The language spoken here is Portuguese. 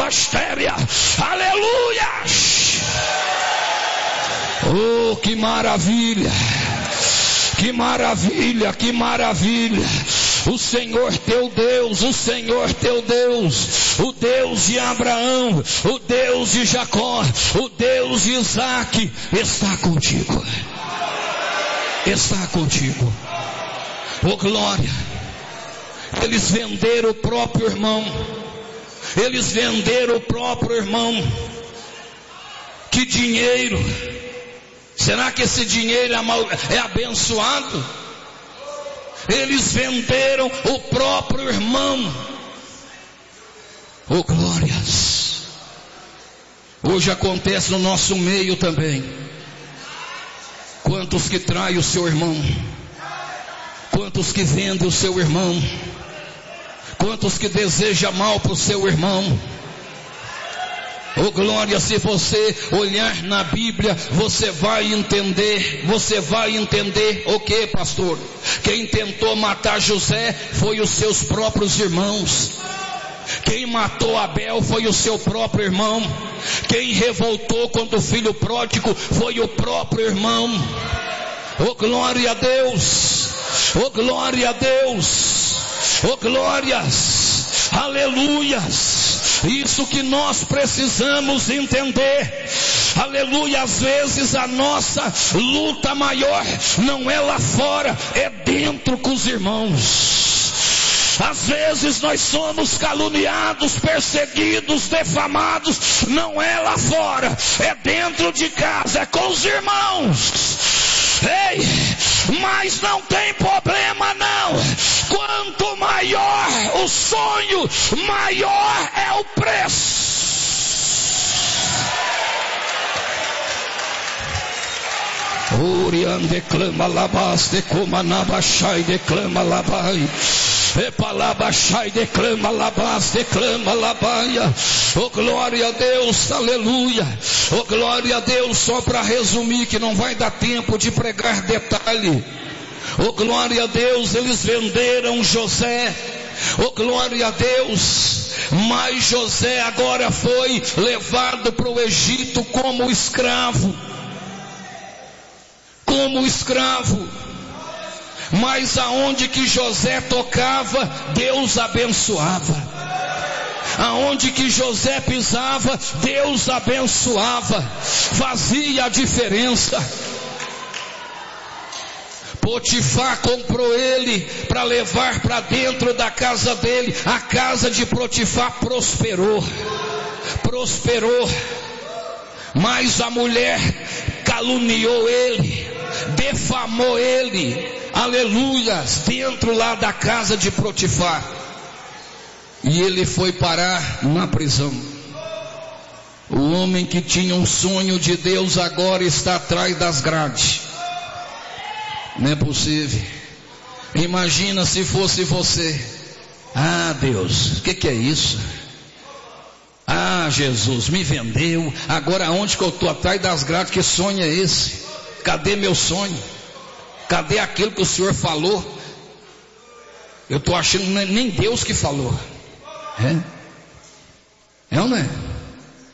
Labastéria. Aleluia! Oh, que maravilha! Que maravilha, que maravilha! O Senhor teu Deus, o Senhor teu Deus, o Deus de Abraão, o Deus de Jacó, o Deus de Isaac, está contigo. Está contigo. Oh glória! Eles venderam o próprio irmão. Eles venderam o próprio irmão. Que dinheiro! Será que esse dinheiro é abençoado? Eles venderam o próprio irmão. Oh glórias! Hoje acontece no nosso meio também. Quantos que traem o seu irmão? Quantos que vendem o seu irmão? Quantos que desejam mal para o seu irmão? Oh glória, se você olhar na Bíblia, você vai entender o que, pastor? Quem tentou matar José foi os seus próprios irmãos. Quem matou Abel foi o seu próprio irmão. Quem revoltou contra o filho pródigo foi o próprio irmão. Oh glória a Deus! Oh glória a Deus! Oh glórias! Aleluias! Isso que nós precisamos entender. Aleluia. Às vezes a nossa luta maior não é lá fora, é dentro com os irmãos. Às vezes nós somos caluniados, perseguidos, defamados. Não é lá fora, é dentro de casa, é com os irmãos. Ei, mas não tem problema não. Quanto maior o sonho, maior é o preço. Orian declama labas, decoma nabachai, declama labai. Epalabachai, declama labas, declama labaia. Oh glória a Deus, aleluia. Oh glória a Deus, só para resumir que não vai dar tempo de pregar detalhe. Oh glória a Deus, eles venderam José. Oh glória a Deus. Mas José agora foi levado para o Egito como escravo. Como escravo. Mas aonde que José tocava, Deus abençoava. Aonde que José pisava, Deus abençoava. Fazia a diferença. Potifar comprou ele para levar para dentro da casa dele. A casa de Potifar prosperou. Prosperou. Mas a mulher caluniou ele, defamou ele. Aleluias, dentro lá da casa de Potifar. E ele foi parar na prisão. O homem que tinha um sonho de Deus agora está atrás das grades. Não é possível. Imagina se fosse você. Ah Deus, o que é isso? Ah Jesus, me vendeu. Agora onde que eu estou? Atrás das grades. Que sonho é esse? Cadê meu sonho? Cadê aquilo que o Senhor falou? Eu estou achando que não é nem Deus que falou. É ou não é?